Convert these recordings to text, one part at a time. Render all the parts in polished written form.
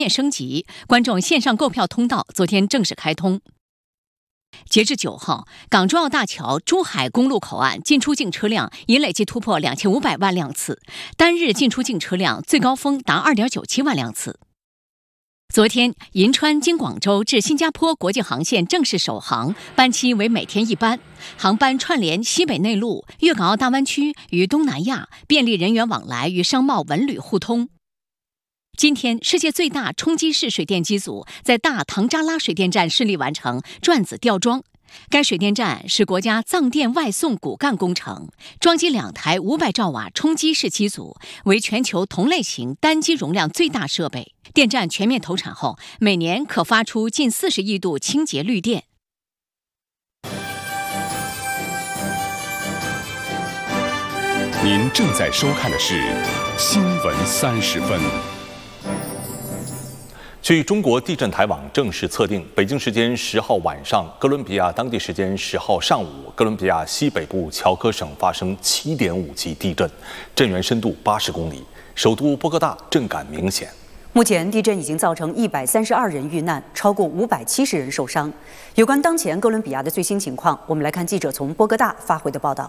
升级，观众线上购票通道昨天正式开通。截至9号，港珠澳大桥珠海公路口岸进出境车辆已累计突破2500万辆次，单日进出境车辆最高峰达2.97万辆次。昨天，银川经广州至新加坡国际航线正式首航，班期为每天1班，航班串联西北内陆、粤港澳大湾区与东南亚，便利人员往来与商贸文旅互通。今天，世界最大冲击式水电机组在大唐扎拉水电站顺利完成转子吊装。该水电站是国家藏电外送骨干工程，装机2台500兆瓦冲击式机组，为全球同类型单机容量最大设备。电站全面投产后，每年可发出近40亿度清洁绿电。 您正在收看的是新闻30分。据中国地震台网正式测定，北京时间10号晚上，哥伦比亚当地时间10号上午，哥伦比亚西北部乔科省发生7.5级地震，震源深度80公里，首都波哥大震感明显。 目前，地震已经造成132人遇难，超过570人受伤。有关当前哥伦比亚的最新情况，我们来看记者从波哥大发回的报道。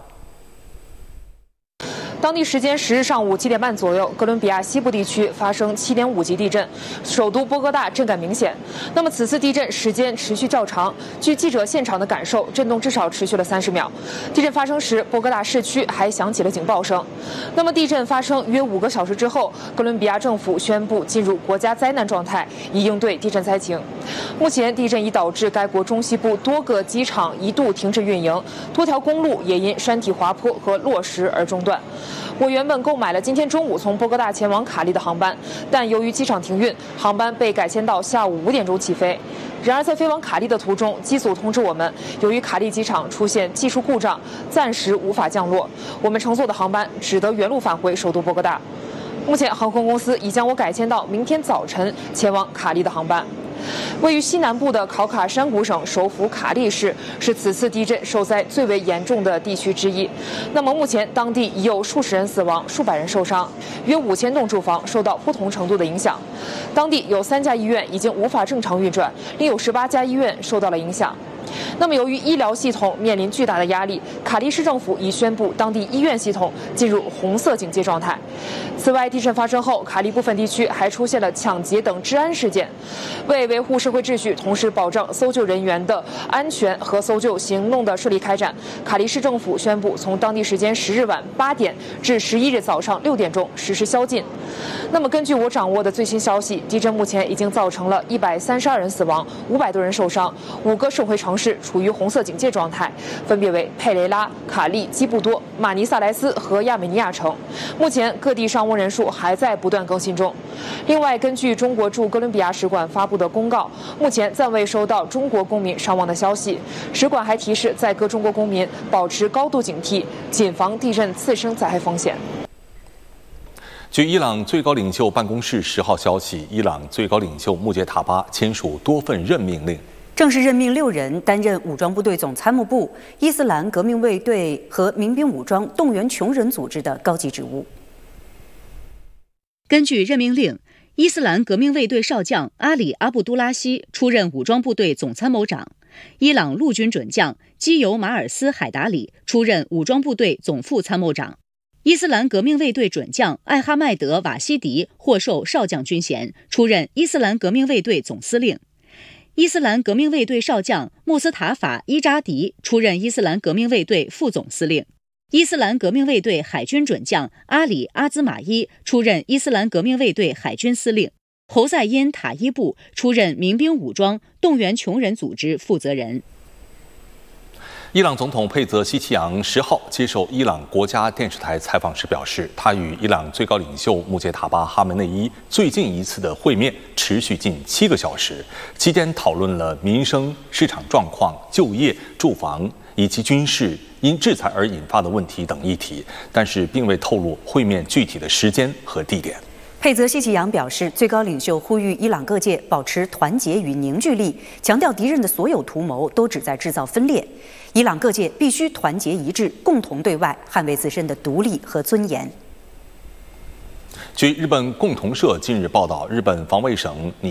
当地时间10日上午7点半左右，哥伦比亚西部地区发生7.5级地震，首都波哥大震感明显。那么此次地震时间持续较长，据记者现场的感受，震动至少持续了30秒。地震发生时，波哥大市区还响起了警报声。那么地震发生约5个小时之后，哥伦比亚政府宣布进入国家灾难状态，以应对地震灾情。目前，地震已导致该国中西部多个机场一度停止运营，多条公路也因山体滑坡和落石而中断。我原本购买了今天中午从波哥大前往卡利的航班，但由于机场停运，航班被改签到下午5点钟起飞。然而在飞往卡利的途中，机组通知我们，由于卡利机场出现技术故障，暂时无法降落，我们乘坐的航班只得原路返回首都波哥大。目前航空公司已将我改签到明天早晨前往卡利的航班。位于西南部的考卡山谷省首府卡利市是此次地震受灾最为严重的地区之一。那么目前当地已有数十人死亡，数百人受伤，约5000栋住房受到不同程度的影响。当地有3家医院已经无法正常运转，另有18家医院受到了影响。那么由于医疗系统面临巨大的压力，卡利市政府已宣布当地医院系统进入红色警戒状态。此外，地震发生后，卡利部分地区还出现了抢劫等治安事件。为维护社会秩序，同时保障搜救人员的安全和搜救行动的顺利开展，卡利市政府宣布从当地时间10日晚8点至11日早上6点钟实施宵禁。那么根据我掌握的最新消息，地震目前已经造成了132人死亡，500多人受伤，5个受灾城市处于红色警戒状态，分别为佩雷拉、卡利、基布多、马尼萨莱斯和亚美尼亚城。目前各地伤亡人数还在不断更新中。另外，根据中国驻哥伦比亚使馆发布的公告，目前暂未收到中国公民伤亡的消息。使馆还提示在各中国公民保持高度警惕，谨防地震次生灾害风险。 据伊朗最高领袖办公室10号消息，伊朗最高领袖穆杰塔巴签署多份任命令， 正式任命6人担任武装部队总参谋部、伊斯兰革命卫队和民兵武装动员穷人组织的高级职务。 根据任命令，伊斯兰革命卫队少将阿里·阿布都拉希出任武装部队总参谋长，伊朗陆军准将基尤马尔斯·海达里出任武装部队总副参谋长。伊斯兰革命卫队准将艾哈迈德·瓦西迪获授少将军衔，出任伊斯兰革命卫队总司令。伊斯兰革命卫队少将穆斯塔法·伊扎迪出任伊斯兰革命卫队副总司令。伊斯兰革命卫队海军准将阿里·阿兹马伊出任伊斯兰革命卫队海军司令。侯赛因·塔伊布出任民兵武装动员穷人组织负责人。 伊朗总统佩泽西奇扬10号接受伊朗国家电视台采访时表示，他与伊朗最高领袖穆杰塔巴·哈梅内伊最近一次的会面持续近7个小时，期间讨论了民生、市场状况、就业、住房以及军事因制裁而引发的问题等议题，但是并未透露会面具体的时间和地点。 佩泽西奇扬表示，最高领袖呼吁伊朗各界保持团结与凝聚力，强调敌人的所有图谋都旨在制造分裂。伊朗各界必须团结一致，共同对外捍卫自身的独立和尊严。 据日本共同社近日报道，日本防卫省拟